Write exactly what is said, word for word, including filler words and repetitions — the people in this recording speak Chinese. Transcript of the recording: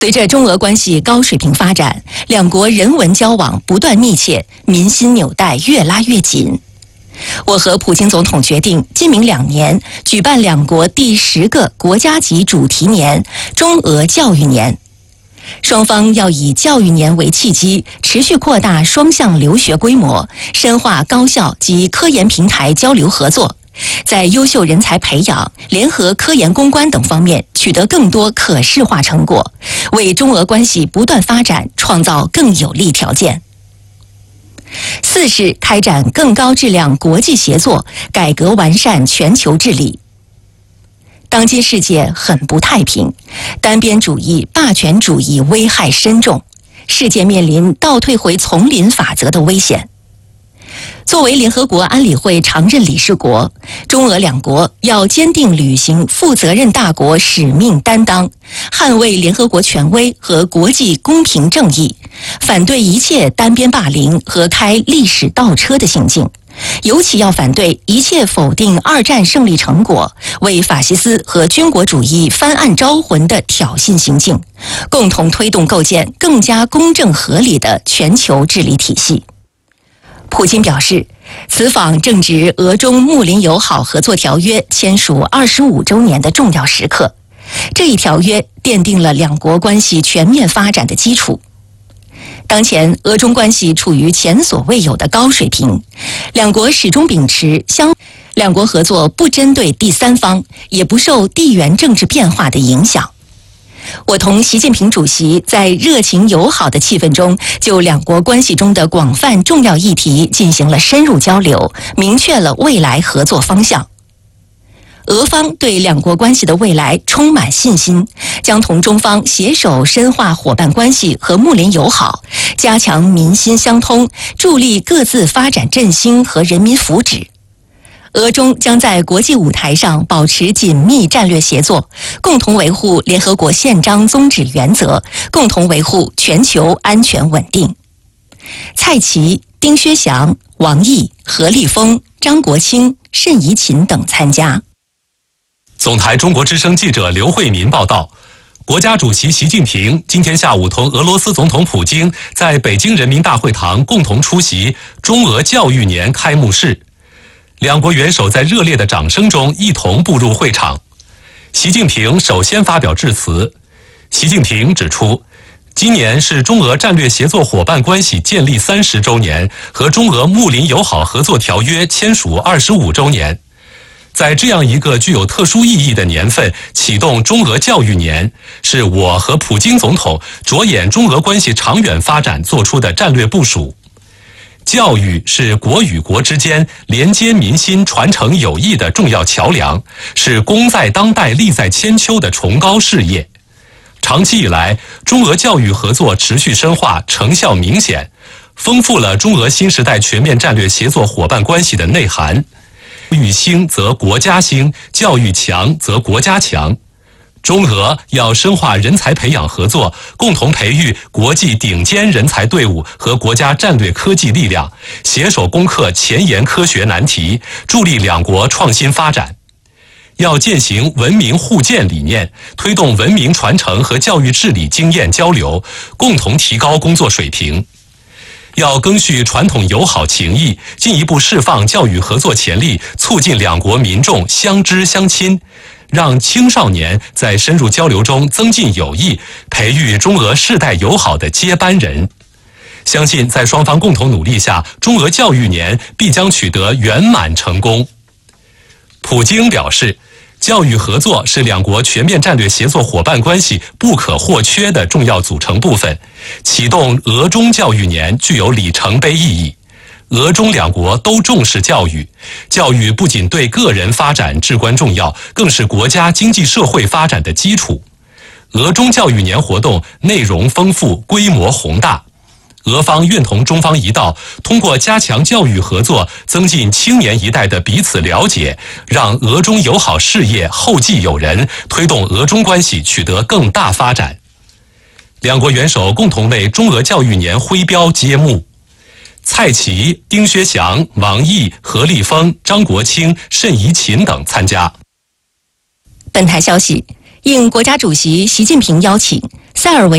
随着中俄关系高水平发展，两国人文交往不断密切，民心纽带越拉越紧。我和普京总统决定，今明两年举办两国第十个国家级主题年——中俄教育年。双方要以教育年为契机，持续扩大双向留学规模，深化高校及科研平台交流合作，在优秀人才培养、联合科研攻关等方面取得更多可视化成果，为中俄关系不断发展创造更有利条件。四是开展更高质量国际协作，改革完善全球治理。当今世界很不太平，单边主义、霸权主义危害深重，世界面临倒退回丛林法则的危险。作为联合国安理会常任理事国，中俄两国要坚定履行负责任大国使命担当，捍卫联合国权威和国际公平正义，反对一切单边霸凌和开历史倒车的行径，尤其要反对一切否定二战胜利成果、为法西斯和军国主义翻案招魂的挑衅行径，共同推动构建更加公正合理的全球治理体系。普京表示，此访正值俄中睦邻友好合作条约签署二十五周年的重要时刻，这一条约奠定了两国关系全面发展的基础。当前，俄中关系处于前所未有的高水平，两国始终秉持相，两国合作不针对第三方，也不受地缘政治变化的影响。我同习近平主席在热情友好的气氛中，就两国关系中的广泛重要议题进行了深入交流，明确了未来合作方向。俄方对两国关系的未来充满信心，将同中方携手深化伙伴关系和睦邻友好，加强民心相通，助力各自发展振兴和人民福祉。俄中将在国际舞台上保持紧密战略协作，共同维护联合国宪章宗旨原则，共同维护全球安全稳定。蔡奇、丁薛祥、王毅、何立峰、张国清、谌宜琴等参加。 总台中国之声记者刘慧民报道，国家主席习近平今天下午同俄罗斯总统普京在北京人民大会堂共同出席中俄教育年开幕式。两国元首在热烈的掌声中一同步入会场。习近平首先发表致辞。习近平指出，今年是中俄战略协作伙伴关系建立三十周年和中俄睦邻友好合作条约签署二十五周年。在这样一个具有特殊意义的年份启动中俄教育年，是我和普京总统着眼中俄关系长远发展做出的战略部署。教育是国与国之间连接民心、传承友谊的重要桥梁，是功在当代、利在千秋的崇高事业。长期以来，中俄教育合作持续深化，成效明显，丰富了中俄新时代全面战略协作伙伴关系的内涵。教育兴则国家兴，教育强则国家强。中俄要深化人才培养合作，共同培育国际顶尖人才队伍和国家战略科技力量，携手攻克前沿科学难题，助力两国创新发展。要践行文明互鉴理念，推动文明传承和教育治理经验交流，共同提高工作水平。要赓续传统友好情谊，进一步释放教育合作潜力，促进两国民众相知相亲，让青少年在深入交流中增进友谊，培育中俄世代友好的接班人。相信在双方共同努力下，中俄教育年必将取得圆满成功。普京表示，教育合作是两国全面战略协作伙伴关系不可或缺的重要组成部分，启动俄中教育年具有里程碑意义。俄中两国都重视教育，教育不仅对个人发展至关重要，更是国家经济社会发展的基础。俄中教育年活动内容丰富，规模宏大。俄方愿同中方一道，通过加强教育合作，增进青年一代的彼此了解，让俄中友好事业后继有人，推动俄中关系取得更大发展。两国元首共同为中俄教育年徽标揭幕。蔡奇、丁薛祥、王毅、何立峰、张国清、谌宜琴等参加。 本台消息， 应国家主席习近平邀请，塞尔维